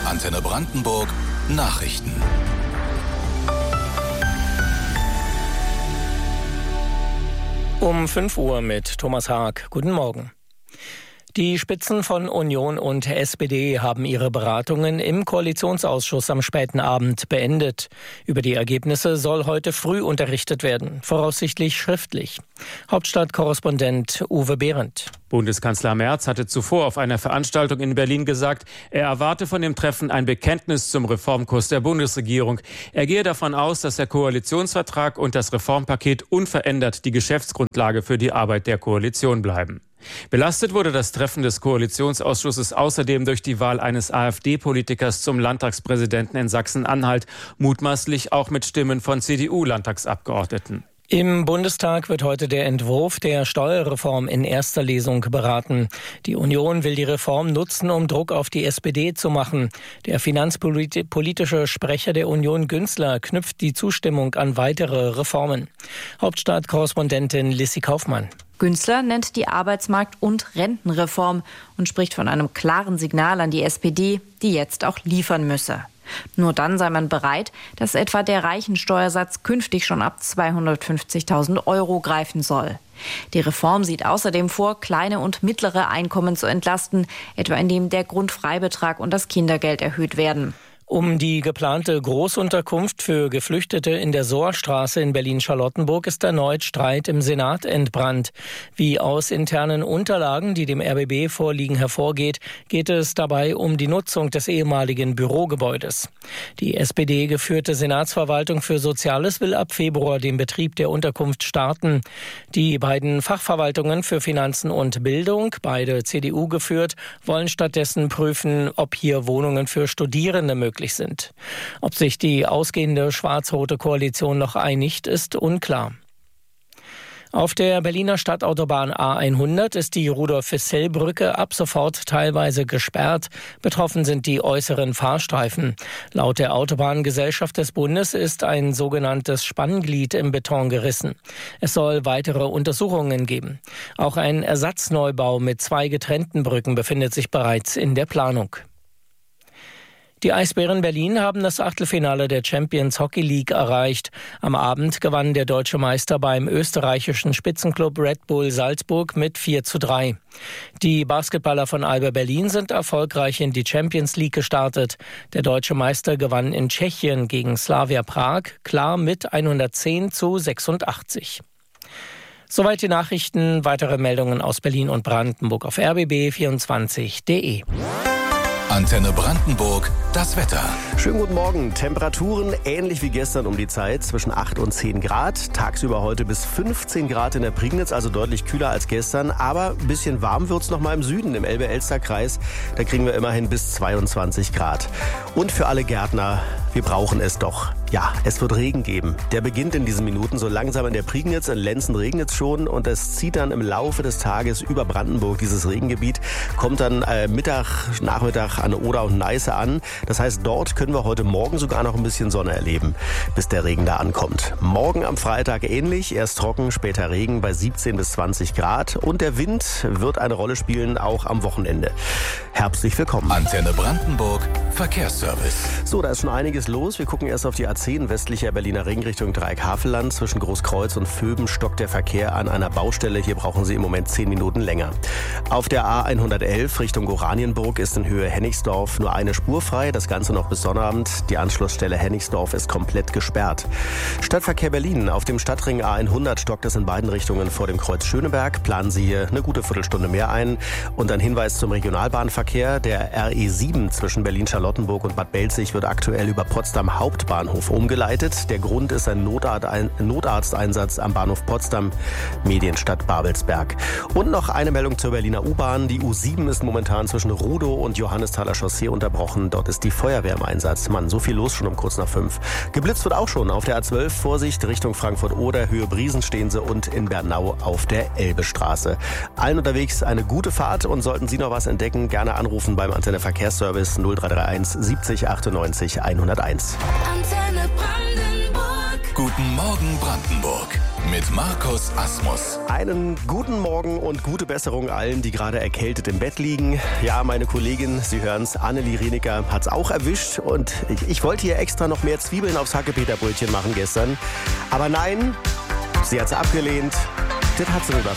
Antenne Brandenburg Nachrichten. Um 5 Uhr mit Thomas Haag. Guten Morgen. Die Spitzen von Union und SPD haben ihre Beratungen im Koalitionsausschuss am späten Abend beendet. Über die Ergebnisse soll heute früh unterrichtet werden, voraussichtlich schriftlich. Hauptstadtkorrespondent Uwe Behrendt. Bundeskanzler Merz hatte zuvor auf einer Veranstaltung in Berlin gesagt, er erwarte von dem Treffen ein Bekenntnis zum Reformkurs der Bundesregierung. Er gehe davon aus, dass der Koalitionsvertrag und das Reformpaket unverändert die Geschäftsgrundlage für die Arbeit der Koalition bleiben. Belastet wurde das Treffen des Koalitionsausschusses außerdem durch die Wahl eines AfD-Politikers zum Landtagspräsidenten in Sachsen-Anhalt, mutmaßlich auch mit Stimmen von CDU-Landtagsabgeordneten. Im Bundestag wird heute der Entwurf der Steuerreform in erster Lesung beraten. Die Union will die Reform nutzen, um Druck auf die SPD zu machen. Der finanzpolitische Sprecher der Union, Günzler, knüpft die Zustimmung an weitere Reformen. Hauptstadtkorrespondentin Lissy Kaufmann. Günzler nennt die Arbeitsmarkt- und Rentenreform und spricht von einem klaren Signal an die SPD, die jetzt auch liefern müsse. Nur dann sei man bereit, dass etwa der Reichensteuersatz künftig schon ab 250.000 € greifen soll. Die Reform sieht außerdem vor, kleine und mittlere Einkommen zu entlasten, etwa indem der Grundfreibetrag und das Kindergeld erhöht werden. Um die geplante Großunterkunft für Geflüchtete in der Sohrstraße in Berlin-Charlottenburg ist erneut Streit im Senat entbrannt. Wie aus internen Unterlagen, die dem RBB vorliegen, hervorgeht, geht es dabei um die Nutzung des ehemaligen Bürogebäudes. Die SPD-geführte Senatsverwaltung für Soziales will ab Februar den Betrieb der Unterkunft starten. Die beiden Fachverwaltungen für Finanzen und Bildung, beide CDU geführt, wollen stattdessen prüfen, ob hier Wohnungen für Studierende möglich sind. Ob sich die ausgehende schwarz-rote Koalition noch einigt, ist unklar. Auf der Berliner Stadtautobahn A100 ist die Rudolf-Fissell-Brücke ab sofort teilweise gesperrt. Betroffen sind die äußeren Fahrstreifen. Laut der Autobahngesellschaft des Bundes ist ein sogenanntes Spannglied im Beton gerissen. Es soll weitere Untersuchungen geben. Auch ein Ersatzneubau mit 2 getrennten Brücken befindet sich bereits in der Planung. Die Eisbären Berlin haben das Achtelfinale der Champions Hockey League erreicht. Am Abend gewann der deutsche Meister beim österreichischen Spitzenclub Red Bull Salzburg mit 4:3. Die Basketballer von Alba Berlin sind erfolgreich in die Champions League gestartet. Der deutsche Meister gewann in Tschechien gegen Slavia Prag klar mit 110:86. Soweit die Nachrichten. Weitere Meldungen aus Berlin und Brandenburg auf rbb24.de. Antenne Brandenburg, das Wetter. Schönen guten Morgen. Temperaturen ähnlich wie gestern um die Zeit, zwischen 8 und 10 Grad. Tagsüber heute bis 15 Grad in der Prignitz, also deutlich kühler als gestern. Aber ein bisschen warm wird's noch mal im Süden, im Elbe-Elster-Kreis. Da kriegen wir immerhin bis 22 Grad. Und für alle Gärtner, wir brauchen es doch. Ja, es wird Regen geben. Der beginnt in diesen Minuten so langsam in der Prignitz. In Lenzen regnet es schon und es zieht dann im Laufe des Tages über Brandenburg, dieses Regengebiet. Kommt dann Nachmittag an Oder und Neiße an. Das heißt, dort können wir heute Morgen sogar noch ein bisschen Sonne erleben, bis der Regen da ankommt. Morgen am Freitag ähnlich. Erst trocken, später Regen bei 17 bis 20 Grad. Und der Wind wird eine Rolle spielen, auch am Wochenende. Herzlich willkommen. Antenne Brandenburg, Verkehrsservice. So, da ist schon einiges los. Wir gucken erst auf die A10 westlicher Berliner Ring Richtung Dreieck-Havelland. Zwischen Großkreuz und Vöben stockt der Verkehr an einer Baustelle. Hier brauchen Sie im Moment 10 Minuten länger. Auf der A111 Richtung Oranienburg ist in Höhe Hennigsdorf nur eine Spur frei. Das Ganze noch bis Sonnabend. Die Anschlussstelle Hennigsdorf ist komplett gesperrt. Stadtverkehr Berlin. Auf dem Stadtring A100 stockt es in beiden Richtungen vor dem Kreuz Schöneberg. Planen Sie hier eine gute Viertelstunde mehr ein. Und ein Hinweis zum Regionalbahnverkehr. Der RE7 zwischen Berlin-Charlottenburg und Bad Belzig wird aktuell über Potsdam Hauptbahnhof umgeleitet. Der Grund ist ein Notarzteinsatz am Bahnhof Potsdam, Medienstadt Babelsberg. Und noch eine Meldung zur Berliner U-Bahn. Die U7 ist momentan zwischen Rudow und Johannesthaler Chaussee unterbrochen. Dort ist die Feuerwehr im Einsatz. Mann, so viel los schon um kurz nach 5. Geblitzt wird auch schon auf der A12. Vorsicht, Richtung Frankfurt-Oder, Höhe Briesen stehen Sie und in Bernau auf der Elbestraße. Allen unterwegs eine gute Fahrt und sollten Sie noch was entdecken, gerne anrufen beim Antenne Verkehrsservice 0331 70 98 101. Antenne Brandenburg. Guten Morgen Brandenburg. mit Markus Asmus. Einen guten Morgen und gute Besserung allen, die gerade erkältet im Bett liegen. Ja, meine Kollegin, Sie hören's, Annelie Reneker hat's auch erwischt. Und ich wollte hier extra noch mehr Zwiebeln aufs Hackepeterbrötchen machen gestern. Aber nein, sie hat's abgelehnt. Das hat sie nicht